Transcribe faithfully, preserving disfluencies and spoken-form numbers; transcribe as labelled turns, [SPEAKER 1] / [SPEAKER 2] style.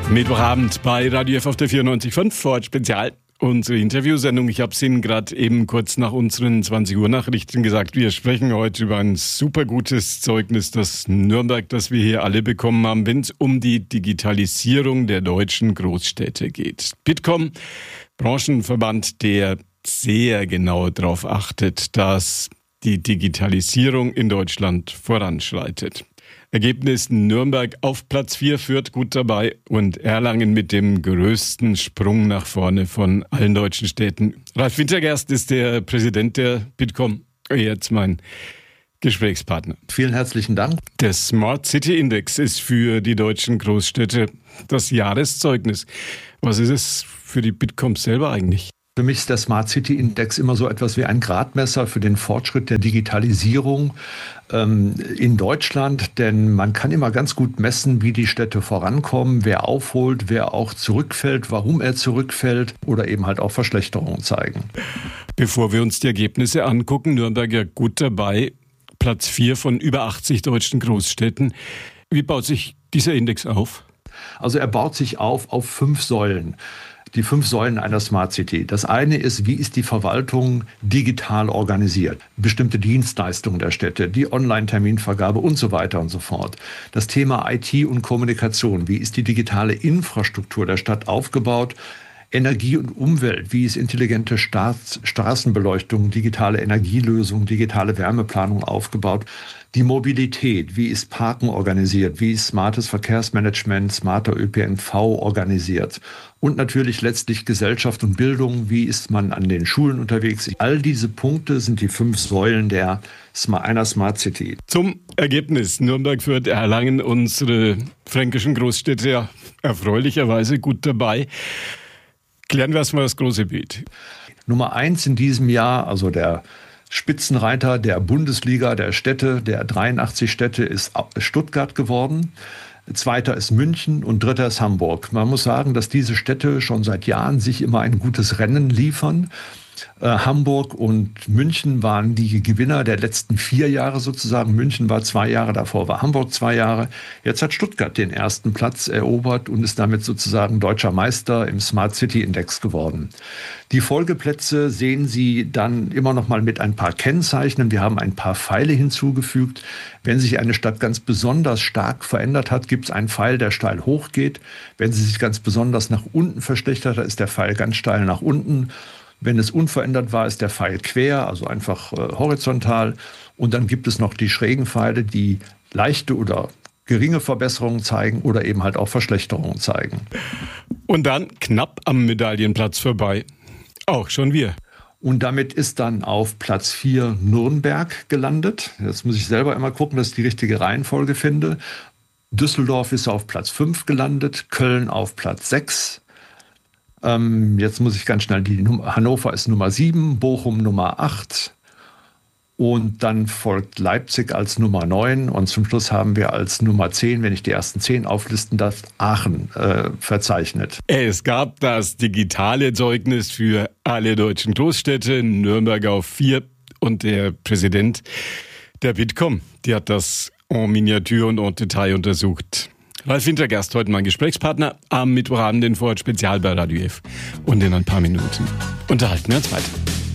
[SPEAKER 1] Mittwochabend bei Radio F auf der vierundneunzig Komma fünf, Vorort Spezial. Unsere Interviewsendung. Ich habe es Ihnen gerade eben kurz nach unseren zwanzig Uhr Nachrichten gesagt. Wir sprechen heute über ein super gutes Zeugnis, das Nürnberg, das wir hier alle bekommen haben, wenn es um die Digitalisierung der deutschen Großstädte geht. Bitkom, Branchenverband, der sehr genau darauf achtet, dass die Digitalisierung in Deutschland voranschreitet. Ergebnis: Nürnberg auf Platz vier, Fürth gut dabei und Erlangen mit dem größten Sprung nach vorne von allen deutschen Städten. Ralf Wintergerst ist der Präsident der Bitkom, jetzt mein Gesprächspartner.
[SPEAKER 2] Vielen herzlichen Dank.
[SPEAKER 1] Der Smart City Index ist für die deutschen Großstädte das Jahreszeugnis. Was ist es für die Bitkom selber eigentlich?
[SPEAKER 2] Für mich ist der Smart City Index immer so etwas wie ein Gradmesser für den Fortschritt der Digitalisierung ähm, in Deutschland. Denn man kann immer ganz gut messen, wie die Städte vorankommen, wer aufholt, wer auch zurückfällt, warum er zurückfällt oder eben halt auch Verschlechterungen zeigen.
[SPEAKER 1] Bevor wir uns die Ergebnisse angucken, Nürnberg ja gut dabei, Platz vier von über achtzig deutschen Großstädten. Wie baut sich dieser Index auf?
[SPEAKER 2] Also er baut sich auf auf fünf Säulen. Die fünf Säulen einer Smart City. Das eine ist, wie ist die Verwaltung digital organisiert? Bestimmte Dienstleistungen der Städte, die Online-Terminvergabe und so weiter und so fort. Das Thema I T und Kommunikation. Wie ist die digitale Infrastruktur der Stadt aufgebaut? Energie und Umwelt, wie ist intelligente Staats- Straßenbeleuchtung, digitale Energielösung, digitale Wärmeplanung aufgebaut, die Mobilität, wie ist Parken organisiert, wie ist smartes Verkehrsmanagement, smarter Ö P N V organisiert und natürlich letztlich Gesellschaft und Bildung, wie ist man an den Schulen unterwegs. All diese Punkte sind die fünf Säulen der einer Smart City.
[SPEAKER 1] Zum Ergebnis: Nürnberg, Fürth, Erlangen, unsere fränkischen Großstädte ja erfreulicherweise gut dabei. Klären wir erstmal das große Bild.
[SPEAKER 2] Nummer eins in diesem Jahr, also der Spitzenreiter der Bundesliga der Städte, der dreiundachtzig Städte, ist Stuttgart geworden. Zweiter ist München und dritter ist Hamburg. Man muss sagen, dass diese Städte schon seit Jahren sich immer ein gutes Rennen liefern. Äh, Hamburg und München waren die Gewinner der letzten vier Jahre sozusagen. München war zwei Jahre, davor war Hamburg zwei Jahre. Jetzt hat Stuttgart den ersten Platz erobert und ist damit sozusagen deutscher Meister im Smart City Index geworden. Die Folgeplätze sehen Sie dann immer noch mal mit ein paar Kennzeichen. Wir haben ein paar Pfeile hinzugefügt. Wenn sich eine Stadt ganz besonders stark verändert hat, gibt es einen Pfeil, der steil hochgeht. Wenn sie sich ganz besonders nach unten verschlechtert hat, ist der Pfeil ganz steil nach unten. Wenn es unverändert war, ist der Pfeil quer, also einfach äh, horizontal. Und dann gibt es noch die schrägen Pfeile, die leichte oder geringe Verbesserungen zeigen oder eben halt auch Verschlechterungen zeigen.
[SPEAKER 1] Und dann knapp am Medaillenplatz vorbei. Auch schon wir.
[SPEAKER 2] Und damit ist dann auf Platz vier Nürnberg gelandet. Jetzt muss ich selber immer gucken, dass ich die richtige Reihenfolge finde. Düsseldorf ist auf Platz fünf gelandet, Köln auf Platz sechs. Ähm, jetzt muss ich ganz schnell, die Hannover ist Nummer sieben, Bochum Nummer acht und dann folgt Leipzig als Nummer neun und zum Schluss haben wir als Nummer zehn, wenn ich die ersten zehn auflisten darf, Aachen äh, verzeichnet.
[SPEAKER 1] Es gab das digitale Zeugnis für alle deutschen Großstädte, Nürnberg auf vier und der Präsident der Bitkom, die hat das en Miniatur und en Detail untersucht. Ralf Wintergerst, heute mein Gesprächspartner am Mittwochabend in Vorort Spezial bei Radio F. Und in ein paar Minuten unterhalten wir uns weiter.